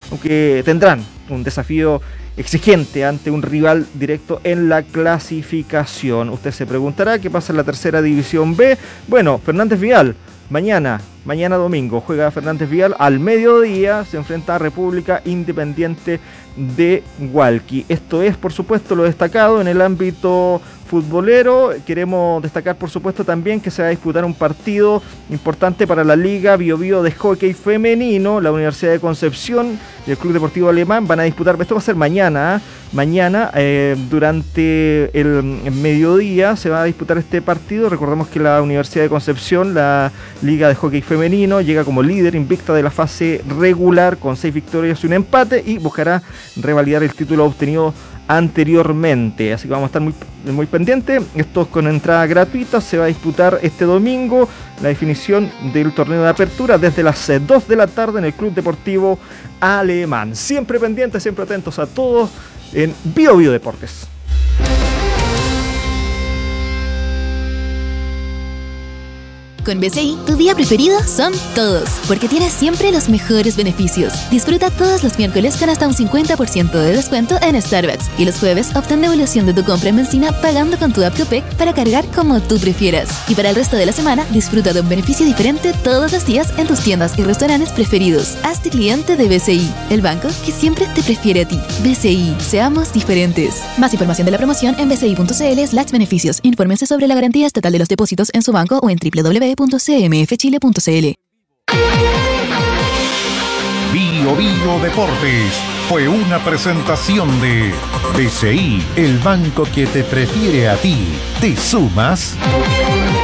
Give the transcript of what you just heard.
aunque tendrán un desafío exigente ante un rival directo en la clasificación. Usted se preguntará qué pasa en la tercera división B. Bueno, Fernández Vial, mañana domingo, juega Fernández Vial al mediodía, se enfrenta a República Independiente de Hualqui. Esto es, por supuesto, lo destacado en el ámbito futbolero. Queremos destacar, por supuesto, también que se va a disputar un partido importante para la Liga Biobío de Hockey Femenino. La Universidad de Concepción y el Club Deportivo Alemán van a disputar, esto va a ser mañana, durante el mediodía se va a disputar este partido. Recordemos que la Universidad de Concepción, la Liga de Hockey Femenino, llega como líder invicta de la fase regular con 6 victorias y un empate y buscará revalidar el título obtenido anteriormente, así que vamos a estar muy pendientes. Esto es con entrada gratuita, se va a disputar este domingo la definición del torneo de apertura desde las 2 de la tarde en el Club Deportivo Alemán. Siempre pendientes, siempre atentos a todos en Bio Deportes. Con BCI, tu día preferido son todos, porque tienes siempre los mejores beneficios. Disfruta todos los miércoles con hasta un 50% de descuento en Starbucks y los jueves obtén devolución de tu compra en benzina pagando con tu app Copec para cargar como tú prefieras. Y para el resto de la semana, disfruta de un beneficio diferente todos los días en tus tiendas y restaurantes preferidos. Hazte cliente de BCI, el banco que siempre te prefiere a ti. BCI, seamos diferentes. Más información de la promoción en bci.cl/beneficios. Infórmense sobre la garantía estatal de los depósitos en su banco o en www.cmfchile.cl. Bio Deportes fue una presentación de BCI, el banco que te prefiere a ti. ¿Te sumas?